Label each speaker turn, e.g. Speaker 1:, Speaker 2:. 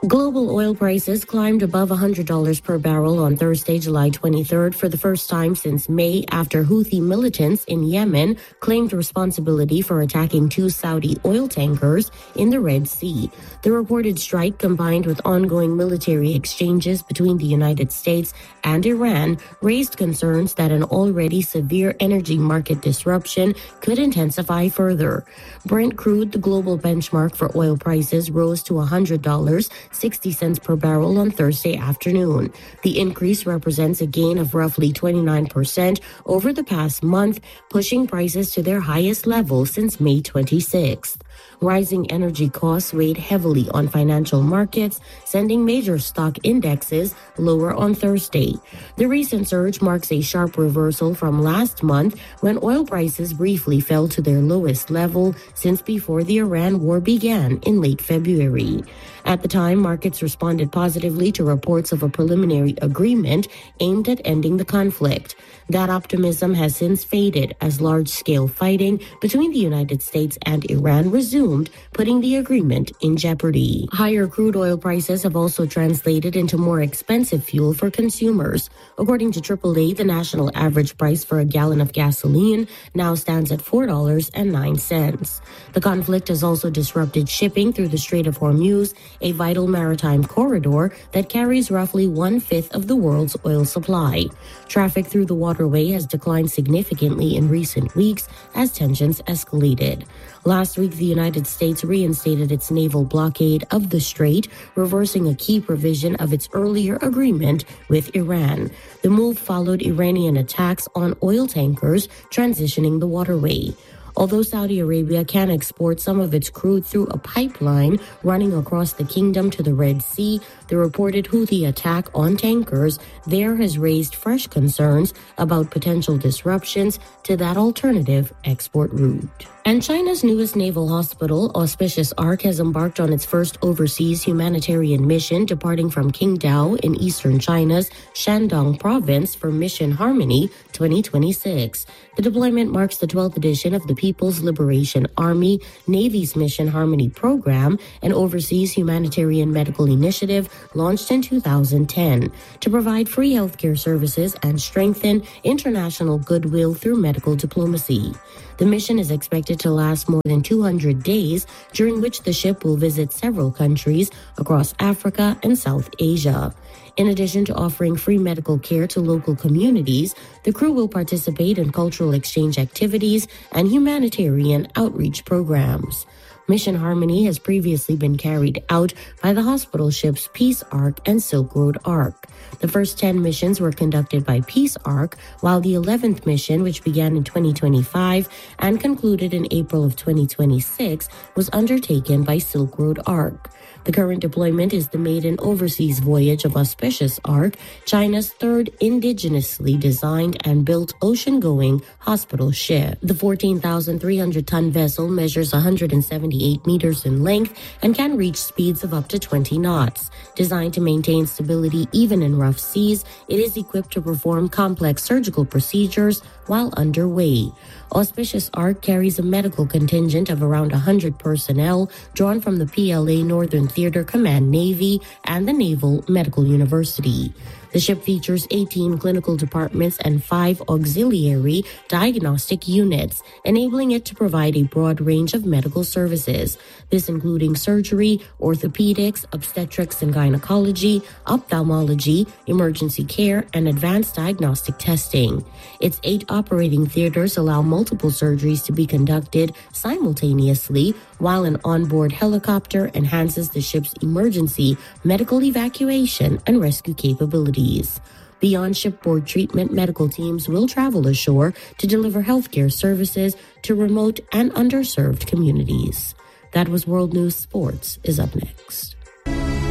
Speaker 1: Global oil prices climbed above $100 per barrel on Thursday, July 23rd, for the first time since May, after Houthi militants in Yemen claimed responsibility for attacking two Saudi oil tankers in the Red Sea. The reported strike, combined with ongoing military exchanges between the United States and Iran, raised concerns that an already severe energy market disruption could intensify further. Brent crude, the global benchmark for oil prices, rose to $100.60 per barrel on Thursday afternoon. The increase represents a gain of roughly 29% over the past month, pushing prices to their highest level since May 26th. Rising energy costs weighed heavily on financial markets, sending major stock indexes lower on Thursday. The recent surge marks a sharp reversal from last month, when oil prices briefly fell to their lowest level since before the Iran war began in late February. At the time, markets responded positively to reports of a preliminary agreement aimed at ending the conflict. That optimism has since faded as large-scale fighting between the United States and Iran resumed, putting the agreement in jeopardy. Higher crude oil prices have also translated into more expensive fuel for consumers. According to AAA, the national average price for a gallon of gasoline now stands at $4.09. The conflict has also disrupted shipping through the Strait of Hormuz, a vital maritime corridor that carries roughly 1/5 of the world's oil supply. Traffic through the waterway has declined significantly in recent weeks as tensions escalated. Last week, the United States reinstated its naval blockade of the strait, reversing a key provision of its earlier agreement with Iran. The move followed Iranian attacks on oil tankers transitioning the waterway. Although Saudi Arabia can export some of its crude through a pipeline running across the kingdom to the Red Sea, the reported Houthi attack on tankers there has raised fresh concerns about potential disruptions to that alternative export route. And China's newest naval hospital, Auspicious Ark, has embarked on its first overseas humanitarian mission, departing from Qingdao in eastern China's Shandong province for Mission Harmony 2026. The deployment marks the 12th edition of the People's Liberation Army Navy's Mission Harmony program, an overseas humanitarian medical initiative launched in 2010 to provide free healthcare services and strengthen international goodwill through medical diplomacy. The mission is expected to last more than 200 days, during which the ship will visit several countries across Africa and South Asia. In addition to offering free medical care to local communities, the crew will participate in cultural exchange activities and humanitarian outreach programs. Mission Harmony has previously been carried out by the hospital ships Peace Ark and Silk Road Ark. The first 10 missions were conducted by Peace Ark, while the 11th mission, which began in 2025 and concluded in April of 2026, was undertaken by Silk Road Ark. The current deployment is the maiden overseas voyage of Auspicious Ark, China's third indigenously designed and built ocean-going hospital ship. The 14,300-ton vessel measures 178 meters in length and can reach speeds of up to 20 knots. Designed to maintain stability even in rough seas, it is equipped to perform complex surgical procedures while underway. Auspicious Ark carries a medical contingent of around 100 personnel drawn from the PLA Northern Theater Command Navy and the Naval Medical University. The ship features 18 clinical departments and 5 auxiliary diagnostic units, enabling it to provide a broad range of medical services. This including surgery, orthopedics, obstetrics and gynecology, ophthalmology, emergency care, and advanced diagnostic testing. Its 8 operating theaters allow multiple surgeries to be conducted simultaneously, while an onboard helicopter enhances the ship's emergency medical evacuation and rescue capabilities. Beyond shipboard treatment, medical teams will travel ashore to deliver healthcare services to remote and underserved communities. That was World News. Sports is up next.